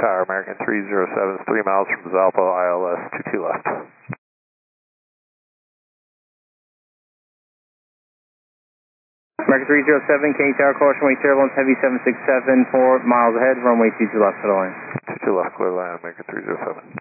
Tower, American 307 is 3 miles from Zalpo, ILS 22 left. American 307, K Tower, caution weight turbulence, heavy 767, 4 miles ahead, runway 22 left, clear line. 22 left, clear line, American 307.